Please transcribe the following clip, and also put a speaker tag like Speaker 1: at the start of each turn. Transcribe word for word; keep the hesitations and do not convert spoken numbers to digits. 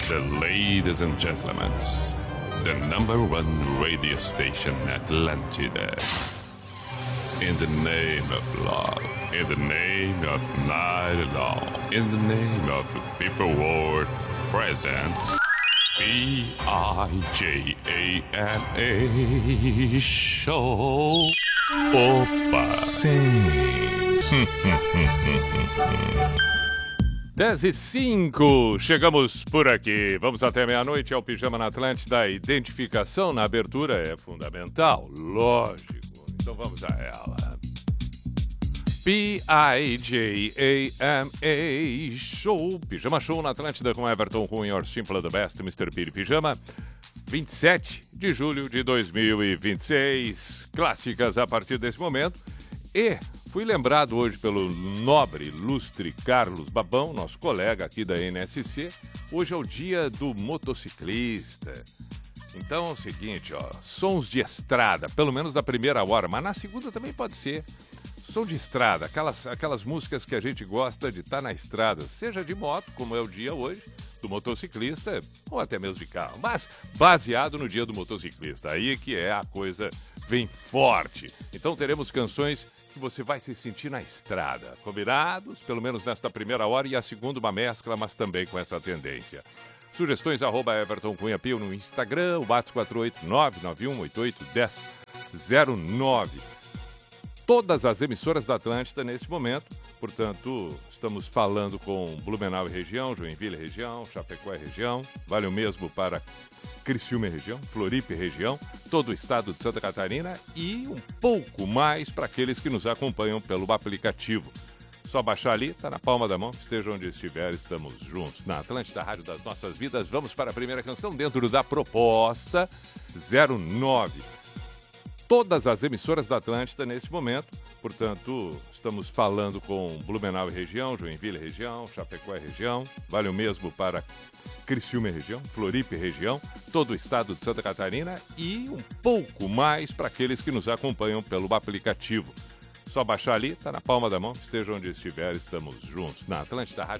Speaker 1: The ladies and gentlemen, the number one radio station, Atlantida. In the name of love, in the name of night long, in the name of people world presents B I J A M A Show. Opa!
Speaker 2: Sim.
Speaker 3: dez e cinco, chegamos por aqui. Vamos até meia-noite, é o Pijama na Atlântida. A identificação na abertura é fundamental, lógico. Então vamos a ela. P I J A M A Show, Pijama Show na Atlântida com Everton Cunha, Your Simple the Best, mister P Pijama. vinte e sete de julho de dois mil e vinte e seis, clássicas a partir desse momento. E fui lembrado hoje pelo nobre, ilustre Carlos Babão, nosso colega aqui da N S C. Hoje é o dia do motociclista. Então é o seguinte, ó, sons de estrada, pelo menos na primeira hora, mas na segunda também pode ser. Som de estrada, aquelas, aquelas músicas que a gente gosta de estar na estrada, seja de moto, como é o dia hoje, do motociclista, ou até mesmo de carro, mas baseado no dia do motociclista, aí que é a coisa vem forte. Então teremos canções que você vai se sentir na estrada, combinados, pelo menos nesta primeira hora, e a segunda uma mescla, mas também com essa tendência. Sugestões, arroba Everton Cunha Pio no Instagram, o WhatsApp quatro oito nove nove um oito oito um zero zero nove. Todas as emissoras da Atlântida nesse momento, portanto, estamos falando com Blumenau e região, Joinville e região, Chapecó e região, vale o mesmo para Criciúma e região, Floripa e região, todo o estado de Santa Catarina e um pouco mais para aqueles que nos acompanham pelo aplicativo. Só baixar ali, tá na palma da mão, esteja onde estiver, estamos juntos. Na Atlântida, Rádio das Nossas Vidas, vamos para a primeira canção dentro da proposta zero nove. Todas as emissoras da Atlântida nesse momento, portanto, estamos falando com Blumenau e região, Joinville e região, Chapecó e região, vale o mesmo para Criciúma e região, Floripa e região, todo o estado de Santa Catarina e um pouco mais para aqueles que nos acompanham pelo aplicativo. Só baixar ali, tá na palma da mão, esteja onde estiver, estamos juntos. Na Atlântida, Rádio